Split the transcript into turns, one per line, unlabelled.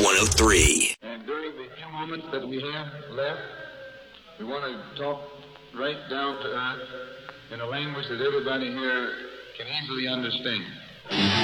103.
And during the few moments that we have left, we want to talk right down to earth in a language that everybody here can easily understand.